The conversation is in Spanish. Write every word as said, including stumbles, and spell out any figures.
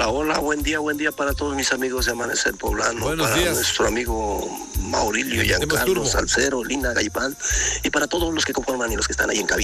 Hola, hola, buen día, buen día para todos mis amigos de Amanecer Poblano. Buenos para días. nuestro amigo Maurilio, Giancarlo, Salcero, Lina, Gaipán, y para todos los que conforman y los que están ahí en cabina.